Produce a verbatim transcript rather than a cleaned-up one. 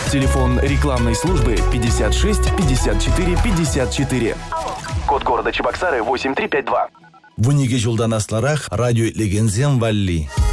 Телефон рекламной службы пятьдесят шесть пятьдесят четыре пятьдесят четыре. Код города Чебоксары восемь три пять два. Вуниги Жулдан Асларах, радио Легензем Валли.